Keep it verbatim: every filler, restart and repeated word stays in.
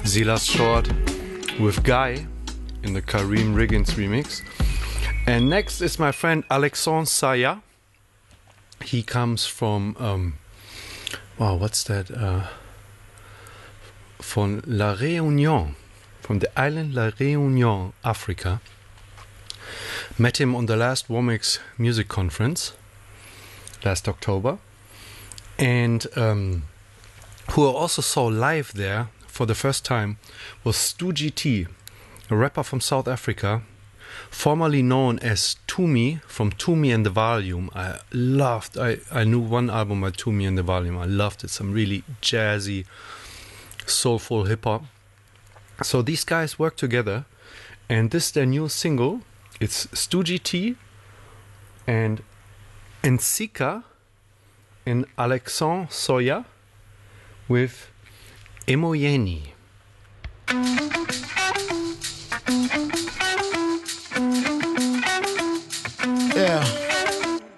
Silas Short with Guy in the Kareem Riggins remix. And next is my friend Alexandre Saya. He comes from, um, wow, what's that? Uh, from La Réunion, from the island La Réunion, Africa. Met him on the last Womex Music Conference last October. And um, who I also saw live there for the first time was Stu G T, a rapper from South Africa, formerly known as Toomey from Toomey and the Volume. I loved, I, I knew one album by Toomey and the Volume. I loved it, some really jazzy, soulful hip-hop. So these guys work together, and this is their new single. It's Stu G T and Nsika and Alexandre Soya with Emoyeni. Yeah.